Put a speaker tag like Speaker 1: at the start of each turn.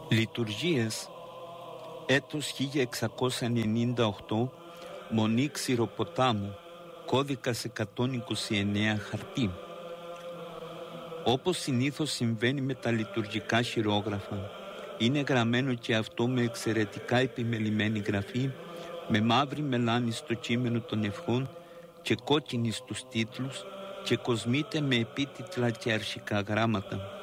Speaker 1: Λειτουργίες. Έτος 1698, Μονή Ξηροποτάμου, κώδικας 129, χαρτί. Όπως συνήθως συμβαίνει με τα λειτουργικά χειρόγραφα, είναι γραμμένο και αυτό με εξαιρετικά επιμελημένη γραφή, με μαύρη μελάνη στο κείμενο των ευχών και κόκκινη στους τίτλους, και κοσμείται με επίτιτλα και αρχικά γράμματα.